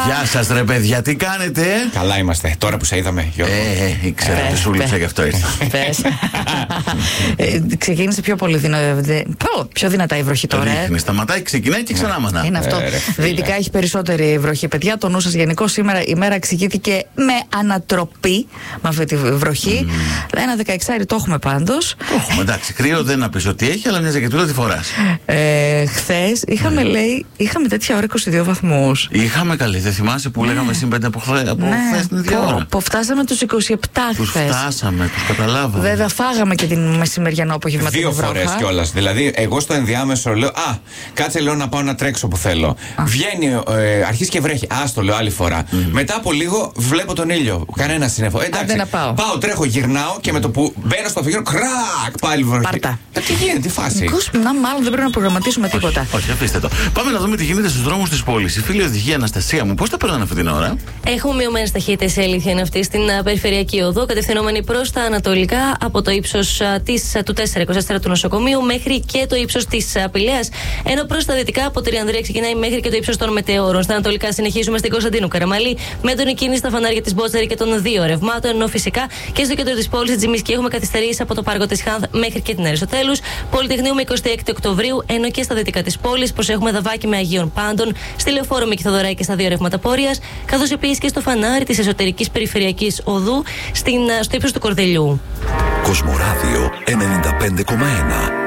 Γεια σας ρε παιδιά, τι κάνετε? Καλά είμαστε, τώρα που σε είδαμε, Γιώργο. Ξέρω ότι σου λείψα γι' αυτό ήρθα. Ξεκίνησε πιο πολύ πιο δυνατά η βροχή τώρα. Σταματάει, ξεκινάει και ξανά μανά. Είναι αυτό. Δυτικά έχει περισσότερη βροχή, παιδιά. Το νου σας γενικώς σήμερα η μέρα εξηγήθηκε με ανατροπή με αυτή τη βροχή. Ένα 16 το έχουμε πάντως. Το έχουμε, εντάξει. Κρύο δεν να πεις ότι έχει, αλλά μια ζακετούλα τη φοράς. Χθες είχαμε τέτοια ώρα 22 βαθμούς. Είχαμε καλή, δεν θυμάσαι που λέγαμε συμπέντε από χθες την ίδια ώρα. Φτάσαμε τους 27 χθες. Φτάσαμε, τους καταλάβαμε. Βέβαια, φάγαμε και την μεσημεριανό απογευματινή βροχή. 2 φορές κιόλας. Δηλαδή, εγώ στο ενδιάμεσο λέω, κάτσε λέω να πάω να τρέξω που θέλω. Βγαίνει, αρχίζει και βρέχει. Άστο λέω άλλη φορά. Μετά από λίγο βλέπω τον ήλιο. Κανένα σύννεφο. Εντάξει. Πάω, τρέχω, γυρνάω και με το που μπαίνω στο αυτοκίνητο, κρακ! Πάλι βροχή. Πάρτα. Τι γίνεται, τι φάση. Μάλλον δεν πρέπει να προγραμματίσουμε τίποτα. Όχι, αφήστε το. Πάμε να δούμε τι γίνεται στους δρόμους της πόλης. Η φίλη οδηγία Αναστασία μου, πώς τα περνάνε αυτή την ώρα? Έχουμε μειωμένες ταχύτητες, η αλήθεια είναι αυτή, στην περιφερειακή οδό, κατευθυνόμενη προς τα ανατολικά, από το ύψος του 424 του νοσοκομείου μέχρι και το ύψος της Πηλαίας. Ενώ προς τα δυτικά, από Τριανδρία ξεκινάει μέχρι και το ύψος των Μετεώρων. Στα ανατολικά συνεχίζουμε στην Κωνσταντίνου Καραμαλή, με έντονη κίνηση στα φανάρια της Μπότσαρη και των 2 ρευμάτων. Ενώ φυσικά και στο κέντρο της πόλης της Τζιμισκή έχουμε καθυστερήσει από το πάρκο της Χάνθ μέχρι και την Αριστοτέλους. Πολυτεχνείου με 26 Οκτωβρίου, ενώ και στα δυτικά της πόλης προσέχουμε Δαβάκι με Αγίων Πάντων, στη Λεωφόρο με Κιθοδωράκη και στα 2 ρεύματα πορείας, καθώς επίσης και στο φανάρι της εσωτερικής περιφερειακής οδού στο ύψος του Κορδελιού. Κοσμοράδιο 95,1.